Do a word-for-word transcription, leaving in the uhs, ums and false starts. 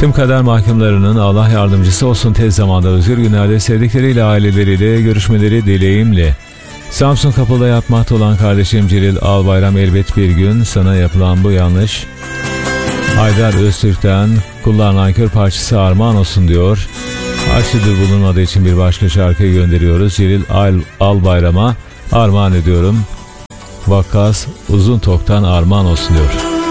Tüm kader mahkumlarının Allah yardımcısı olsun, tez zamanda özgür günlerde sevdikleriyle, aileleriyle görüşmeleri dileğimle. Samsun Kapı'da yatmakta olan kardeşim Celil Albayram, elbet bir gün sana yapılan bu yanlış. Haydar Öztürk'ten Kullar Nankör parçası armağan olsun diyor. Aşıdır bulunmadığı için bir başka şarkıyı gönderiyoruz. Celil Al Albayram'a armağan ediyorum. Vakkas Uzun Tok'tan armağan olsun diyor.